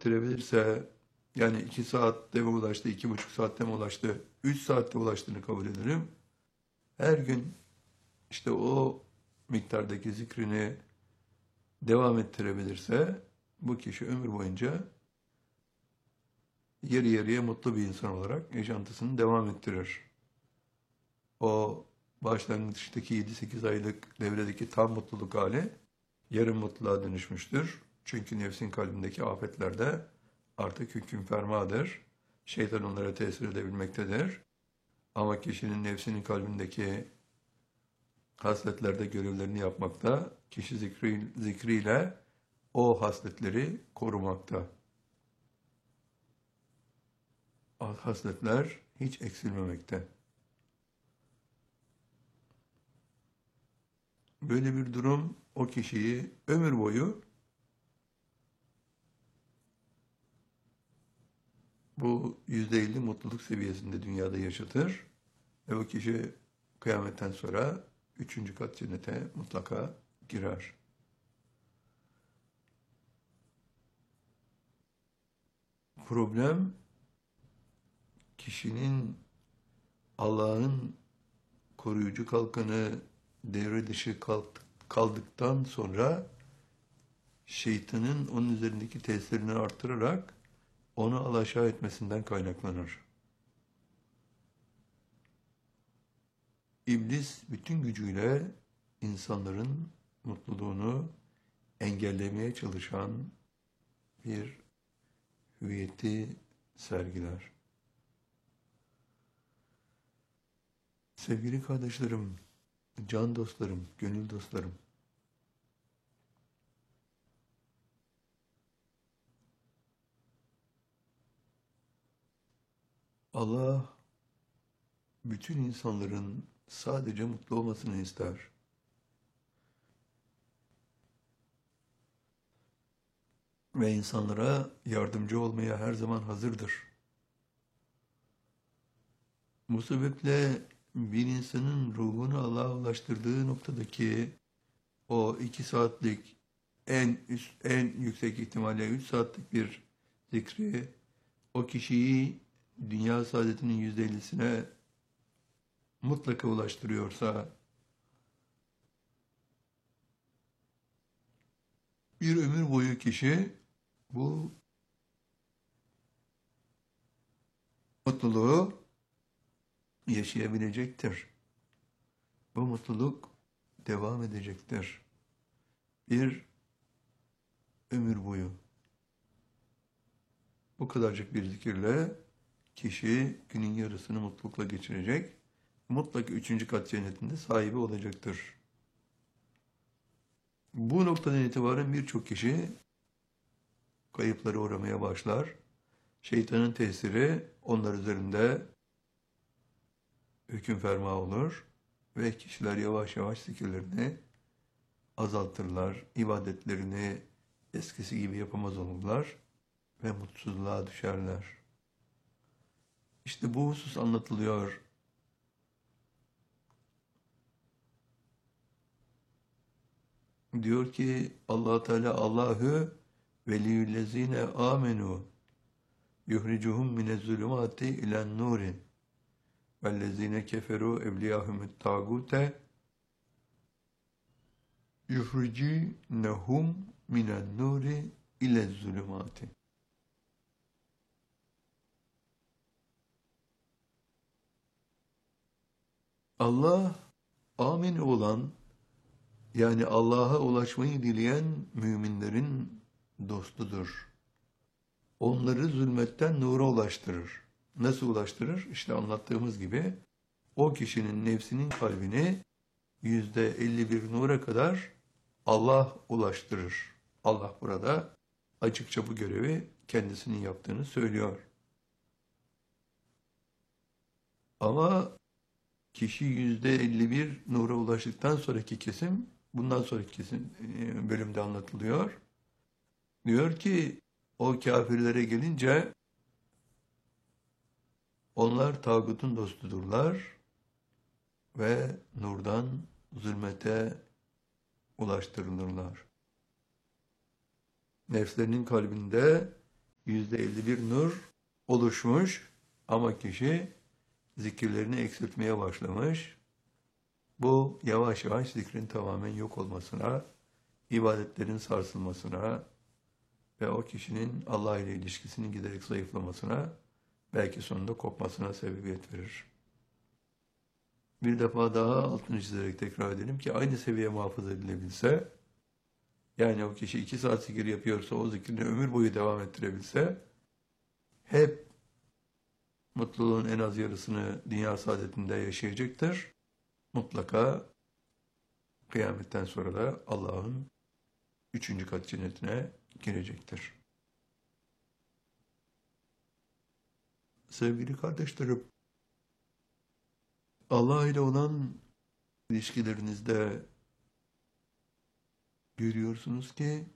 ettirebilirse, yani 2 saatte mi ulaştı, 2,5 saatte mi ulaştı, 3 saatte ulaştığını kabul edelim. Her gün işte o miktardaki zikrini devam ettirebilirse bu kişi ömür boyunca yarı yarıya mutlu bir insan olarak yaşantısını devam ettirir. O başlangıçtaki 7-8 aylık devredeki tam mutluluk hali yarım mutluluğa dönüşmüştür. Çünkü nefsin kalbindeki afetlerde artık hüküm fermadır. Şeytan onlara tesir edebilmektedir. Ama kişinin nefsinin kalbindeki hasletlerde görevlerini yapmakta, kişi zikriyle o hasletleri korumakta. Hasletler hiç eksilmemekte. Böyle bir durum o kişiyi ömür boyu bu %50 mutluluk seviyesinde dünyada yaşatır ve o kişi kıyametten sonra 3. kat cennete mutlaka girer. Problem kişinin Allah'ın koruyucu kalkanı devre dışı kaldıktan sonra şeytanın onun üzerindeki tesirini artırarak onu alaşağı etmesinden kaynaklanır. İblis bütün gücüyle insanların mutluluğunu engellemeye çalışan bir hüviyeti sergiler. Sevgili kardeşlerim, can dostlarım, gönül dostlarım, Allah bütün insanların sadece mutlu olmasını ister. Ve insanlara yardımcı olmaya her zaman hazırdır. Bu sebeple bir insanın ruhunu Allah'a ulaştırdığı noktadaki o 2 saatlik en yüksek ihtimalle 3 saatlik bir zikri o kişiyi dünya saadetinin %50'sine mutlaka ulaştırıyorsa bir ömür boyu kişi bu mutluluğu yaşayabilecektir. Bu mutluluk devam edecektir. Bir ömür boyu. Bu kadarcık bir zikirle kişi günün yarısını mutlulukla geçirecek. Mutlaka 3. kat cennetinde sahibi olacaktır. Bu noktadan itibaren birçok kişi kayıplara uğramaya başlar. Şeytanın tesiri onlar üzerinde hüküm ferma olur ve kişiler yavaş yavaş zikirlerini azaltırlar, ibadetlerini eskisi gibi yapamaz olurlar ve mutsuzluğa düşerler. İşte bu husus anlatılıyor. Diyor ki Allah Teala Allahu veliyüllezine amenu yuhricuhum minezzulumati ilen nuri vellezine keferu evliyahumut tagute yuhricinehum minen nuri ilezzulumati. Allah amin olan, yani Allah'a ulaşmayı dileyen müminlerin dostudur. Onları zulmetten nura ulaştırır. Nasıl ulaştırır? İşte anlattığımız gibi o kişinin nefsinin kalbini %51 nura kadar Allah ulaştırır. Allah burada açıkça bu görevi kendisinin yaptığını söylüyor. Ama kişi %51 nura ulaştıktan sonraki kesim, bundan sonraki kesim bölümde anlatılıyor. Diyor ki o kafirlere gelince onlar tağutun dostudurlar ve nurdan zulmete ulaştırılırlar. Nefslerinin kalbinde %51 nur oluşmuş ama kişi zikirlerini eksiltmeye başlamış. Bu yavaş yavaş zikrin tamamen yok olmasına, ibadetlerin sarsılmasına ve o kişinin Allah ile ilişkisinin giderek zayıflamasına, belki sonunda kopmasına sebebiyet verir. Bir defa daha altını çizerek tekrar edelim ki aynı seviye muhafaza edilebilse, yani o kişi 2 saat zikir yapıyorsa o zikrini ömür boyu devam ettirebilse, hep mutluluğun en az yarısını dünya saadetinde yaşayacaktır. Mutlaka kıyametten sonra da Allah'ın 3. kat cennetine girecektir. Sevgili kardeşlerim, Allah ile olan ilişkilerinizde görüyorsunuz ki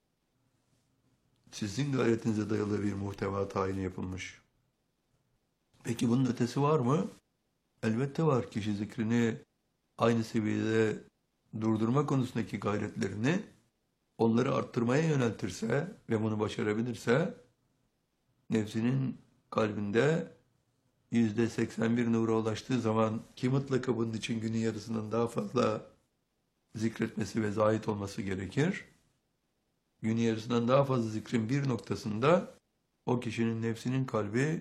sizin gayretinize dayalı bir muhteva tayini yapılmış. Peki bunun ötesi var mı? Elbette var. Kişi zikrini aynı seviyede durdurma konusundaki gayretlerini onları arttırmaya yöneltirse ve bunu başarabilirse nefsinin kalbinde %81 nura ulaştığı zaman ki mutlaka bunun için günün yarısından daha fazla zikretmesi ve zahit olması gerekir. Günün yarısından daha fazla zikrin bir noktasında o kişinin nefsinin kalbi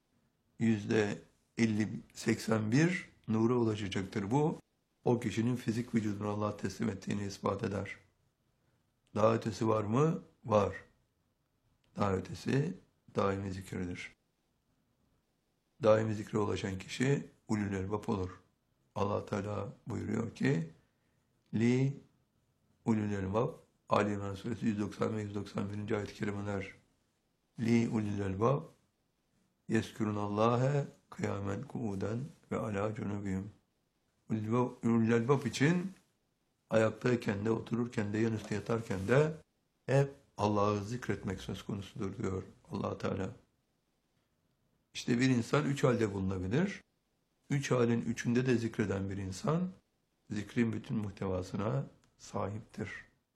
%50-81 nura ulaşacaktır. Bu o kişinin fizik vücudunu Allah'a teslim ettiğini ispat eder. Daha ötesi var mı? Var. Daha ötesi daimi zikirdir. Daimi zikre ulaşan kişi ulul elbab olur. Allah Teala buyuruyor ki li ulul elbab Ali İmran Suresi 190 ve 191. ayet-i kerimeler li ulul elbab yezkurunallâhe kıyamen kuuden ve alâ cunubihim. Ulul elbab için ayaktayken de, otururken de, yanüstü yatarken de hep Allah'ı zikretmek söz konusudur diyor Allah Teala. İşte bir insan 3 halde bulunabilir. 3 halin 3'ünde de zikreden bir insan zikrin bütün muhtevasına sahiptir.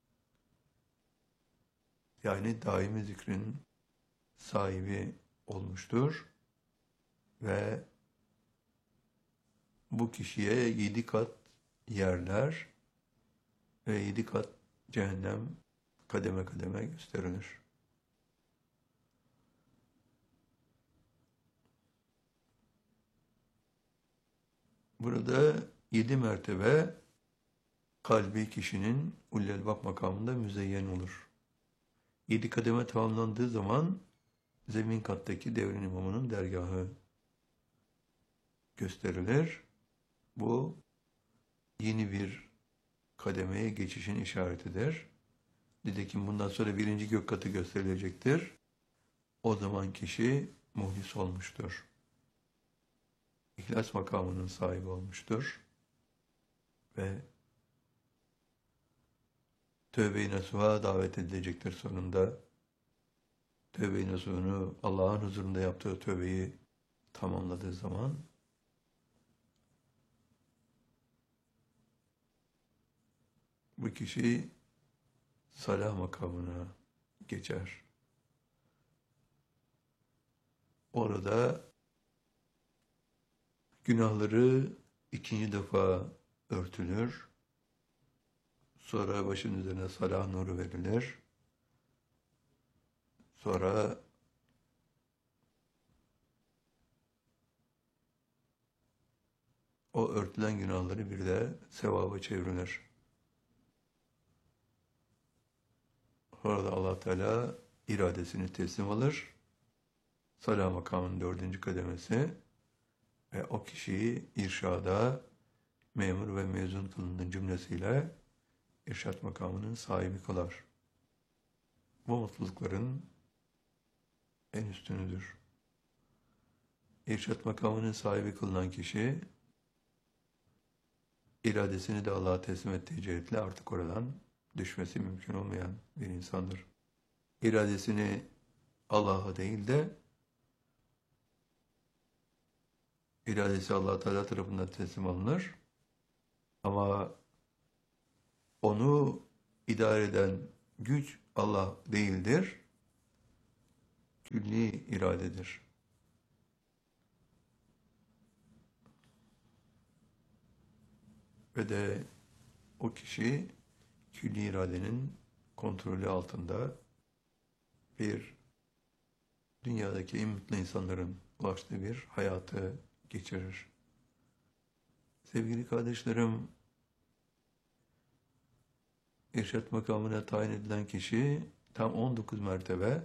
Yani daimi zikrin sahibi olmuştur ve bu kişiye 7 kat yerler ve 7 kat cehennem kademe kademe gösterilir. Burada 7 mertebe kalbi kişinin ulul elbab makamında müzeyyen olur. 7 kademe tamamlandığı zaman zemin kattaki devrin imamının dergahı gösterilir. Bu yeni bir kademeye geçişin işaretidir. Nitekim bundan sonra 1. gök katı gösterilecektir. O zaman kişi muhlis olmuştur. İhlas makamının sahibi olmuştur. Ve tövbe-i nasuha davet edilecektir sonunda. Tövbe-i nasuhunu Allah'ın huzurunda yaptığı tövbeyi tamamladığı zaman bu kişi salah makamına geçer. Orada günahları 2. defa örtülür. Sonra başın üzerine salah nuru verilir. Sonra o örtülen günahları bir de sevaba çevrilir. Orada Allah Teala iradesini teslim alır. Salah makamının 4. kademesi ve o kişiyi irşada memur ve mezun kılının cümlesiyle irşat makamının sahibi kılar. Bu mutlulukların en üstünüdür. İrşat makamının sahibi kılınan kişi iradesini de Allah'a teslim ettiği cihetle artık oradan düşmesi mümkün olmayan bir insandır. İradesini Allah'a değil de iradesi Allah Teala tarafından teslim alınır. Ama onu idare eden güç Allah değildir. külli iradedir. Ve de o kişi külli iradenin kontrolü altında bir dünyadaki en mutlu insanların ulaştığı bir hayatı geçirir. Sevgili kardeşlerim, irşad makamına tayin edilen kişi tam 19 mertebe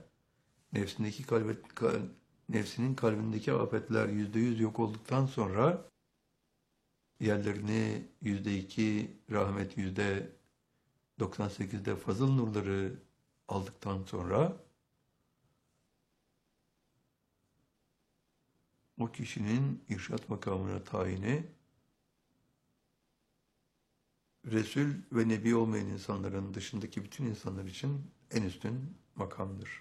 nefsinin kalbindeki afetler %100 yok olduktan sonra yerlerini %2 rahmet, %98'de fazıl nurları aldıktan sonra o kişinin irşad makamına tayini Resul ve Nebi olmayan insanların dışındaki bütün insanlar için en üstün makamdır.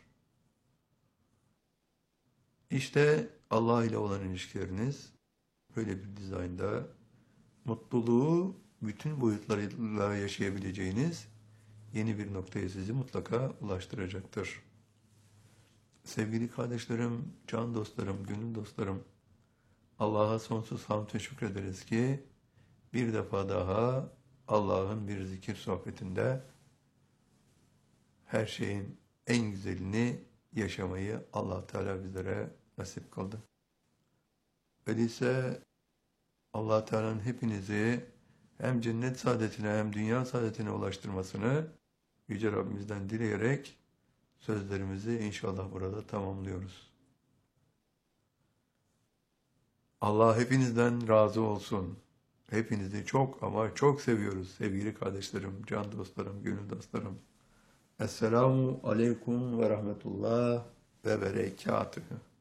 İşte Allah ile olan ilişkileriniz böyle bir dizaynda mutluluğu bütün boyutlarıyla yaşayabileceğiniz yeni bir noktaya sizi mutlaka ulaştıracaktır. Sevgili kardeşlerim, can dostlarım, gönül dostlarım, Allah'a sonsuz hamd ve şükrederiz ki bir defa daha Allah'ın bir zikir sohbetinde her şeyin en güzelini yaşamayı Allah Teala bizlere nasip kıldı. Öyleyse Allah Teala'nın hepinizi hem cennet saadetine hem dünya saadetine ulaştırmasını Yüce Rabbimizden dileyerek sözlerimizi inşallah burada tamamlıyoruz. Allah hepinizden razı olsun. Hepinizi çok ama çok seviyoruz sevgili kardeşlerim, can dostlarım, gönül dostlarım. Esselamu aleyküm ve rahmetullah ve berekatühü.